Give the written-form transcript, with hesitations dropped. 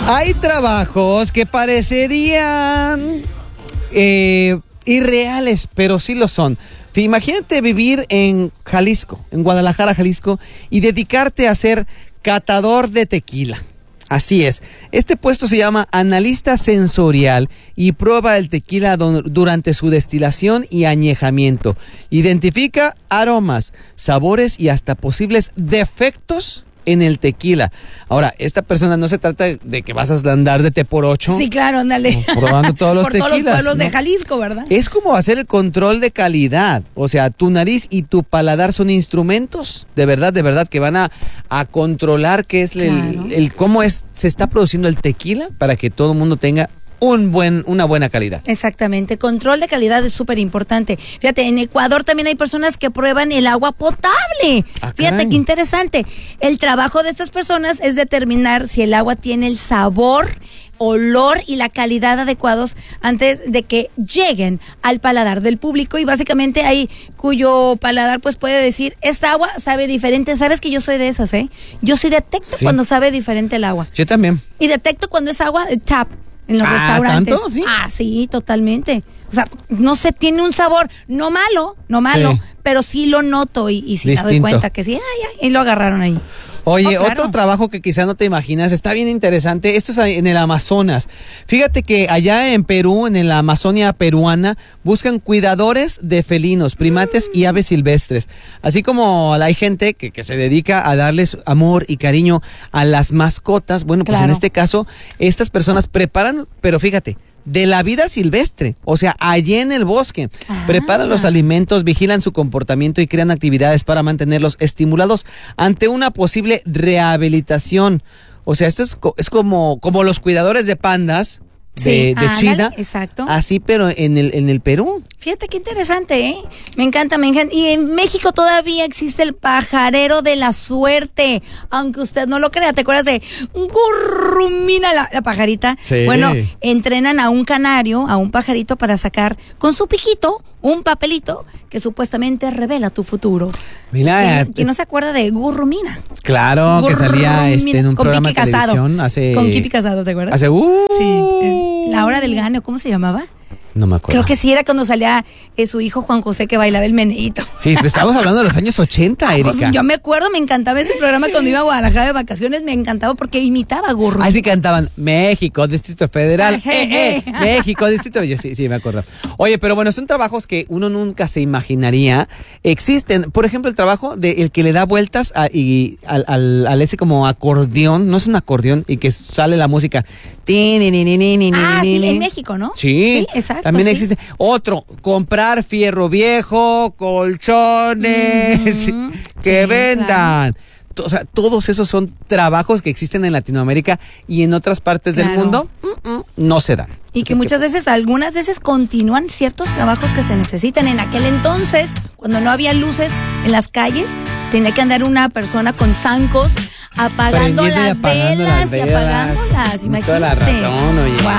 Hay trabajos que parecerían irreales, pero sí lo son. Imagínate vivir en Jalisco, en Guadalajara, Jalisco, y dedicarte a ser catador de tequila. Así es. Este puesto se llama analista sensorial y prueba el tequila durante su destilación y añejamiento. Identifica aromas, sabores y hasta posibles defectos en el tequila. Ahora, esta persona no se trata de que vas a andar de té por 8. Sí, claro, ándale. Probando todos los tequilas. Por todos los pueblos, ¿no?, de Jalisco, ¿verdad? Es como hacer el control de calidad. O sea, tu nariz y tu paladar son instrumentos de verdad que van a controlar qué es Claro. cómo se está produciendo el tequila para que todo el mundo tenga una buena calidad. Exactamente, control de calidad es súper importante. Fíjate, en Ecuador también hay personas que prueban el agua potable. Fíjate caray. qué interesante. El trabajo de estas personas es determinar si el agua tiene el sabor, olor y la calidad adecuados antes de que lleguen al paladar del público, y básicamente hay cuyo paladar pues puede decir, esta agua sabe diferente. Sabes que yo soy de esas, yo sí detecto cuando sabe diferente el agua. Yo también. Y detecto cuando es agua de tap en los restaurantes. ¿Tanto? ¿Sí? Sí, totalmente. O sea, no se tiene un sabor, no malo, Sí. pero sí lo noto y sí me doy Distinto. cuenta que sí, y lo agarraron ahí. Oye, claro. Otro trabajo que quizás no te imaginas, está bien interesante. Esto es en el Amazonas. Fíjate que allá en Perú, en la Amazonia peruana, buscan cuidadores de felinos, primates y aves silvestres. Así como hay gente que se dedica a darles amor y cariño a las mascotas. Bueno, pues en Claro. este caso, estas personas preparan, pero fíjate, de la vida silvestre, o sea, allí en el bosque. Preparan los alimentos, vigilan su comportamiento y crean actividades para mantenerlos estimulados ante una posible rehabilitación. O sea, esto es como los cuidadores de pandas de ándale, China. exacto. Así, pero en el Perú. Fíjate qué interesante, Me encanta. Y en México todavía existe el pajarero de la suerte, aunque usted no lo crea. ¿Te acuerdas de Gurrumina, la pajarita? Sí. Bueno, entrenan a un canario, a un pajarito, para sacar con su piquito un papelito que supuestamente revela tu futuro. Mira, ¿Quién no se acuerda de Gurrumina? claro, que salía en un Con programa de Kiki Casado. televisión hace... Con Kiki Casado, ¿te acuerdas? Hace... Sí, La Hora del Gane, ¿cómo se llamaba? No me acuerdo. Creo que sí era cuando salía su hijo Juan José, que bailaba el meneíto. Sí, pero estamos hablando de los años 80, Erika. Pues yo me acuerdo, me encantaba ese programa cuando iba a Guadalajara de vacaciones, me encantaba porque imitaba a Gurru. Así cantaban México, Distrito Federal, Ajé. México, Distrito... Yo sí, me acuerdo. Oye, pero bueno, son trabajos que uno nunca se imaginaría. Existen, por ejemplo, el trabajo del que le da vueltas al ese como acordeón, no es un acordeón, y que sale la música. Sí, en México, ¿no? Sí, exacto. también sí. existe. Otro, comprar fierro viejo, colchones, que sí, vendan. O sea, todos esos son trabajos que existen en Latinoamérica y en otras partes del Claro. mundo no se dan. Y que muchas veces, algunas veces continúan ciertos trabajos que se necesitan. En aquel entonces, cuando no había luces en las calles, tenía que andar una persona con zancos apagando Prendiendo y las apagando velas las y velas. apagándolas. Tienes Imagínate. toda la razón, oye. Wow.